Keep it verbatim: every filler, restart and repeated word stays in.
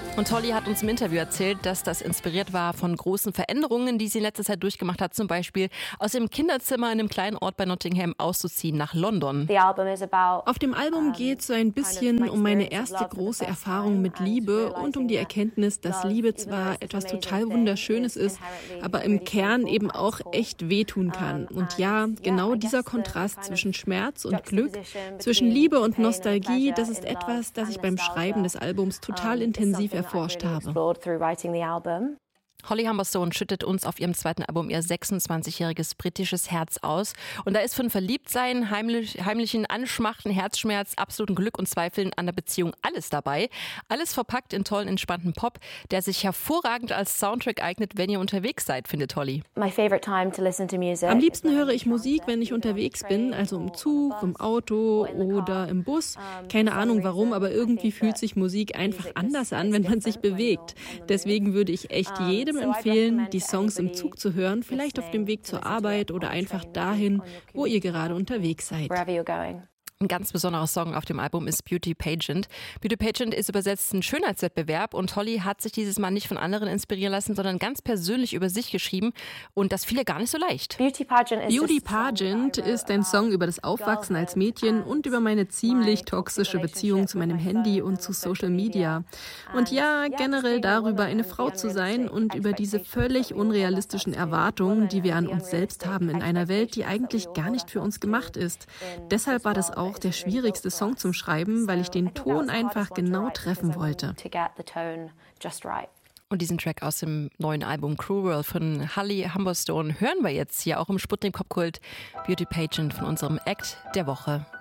Und Holly hat uns im Interview erzählt, dass das inspiriert war von großen Veränderungen, die sie in letzter Zeit durchgemacht hat. Zum Beispiel aus dem Kinderzimmer in einem kleinen Ort bei Nottingham auszuziehen nach London. Auf dem Album geht es so ein bisschen um meine erste große Erfahrung mit Liebe und um die Erkenntnis, dass Liebe zwar etwas total Wunderschönes ist, aber im Kern eben auch echt wehtun kann. Und ja, genau dieser Kontrast zwischen Schmerz und Glück, zwischen Liebe und Nostalgie, das ist etwas, das ich beim Schreiben des Albums total intensiv erforscht habe. Holly Humberstone schüttet uns auf ihrem zweiten Album ihr sechsundzwanzigjähriges britisches Herz aus. Und da ist von Verliebtsein, heimlich, heimlichen Anschmachten, Herzschmerz, absoluten Glück und Zweifeln an der Beziehung alles dabei. Alles verpackt in tollen, entspannten Pop, der sich hervorragend als Soundtrack eignet, wenn ihr unterwegs seid, findet Holly. Am liebsten höre ich Musik, wenn ich unterwegs bin, also im Zug, im Auto oder im Bus. Keine Ahnung warum, aber irgendwie fühlt sich Musik einfach anders an, wenn man sich bewegt. Deswegen würde ich echt jedem empfehlen, die Songs im Zug zu hören, vielleicht auf dem Weg zur Arbeit oder einfach dahin, wo ihr gerade unterwegs seid. Ein ganz besonderer Song auf dem Album ist Beauty Pageant. Beauty Pageant ist übersetzt ein Schönheitswettbewerb und Holly hat sich dieses Mal nicht von anderen inspirieren lassen, sondern ganz persönlich über sich geschrieben und das fiel ihr gar nicht so leicht. Beauty Pageant ist ein Song über das Aufwachsen als Mädchen und über meine ziemlich toxische Beziehung zu meinem Handy und zu Social Media. Und ja, generell darüber, eine Frau zu sein und über diese völlig unrealistischen Erwartungen, die wir an uns selbst haben in einer Welt, die eigentlich gar nicht für uns gemacht ist. Deshalb war das auch der schwierigste Song zum Schreiben, weil ich den Ton einfach genau treffen wollte. Und diesen Track aus dem neuen Album Cruel von Holly Humberstone hören wir jetzt hier auch im Sputnik Popkult Beauty Pageant von unserem Act der Woche.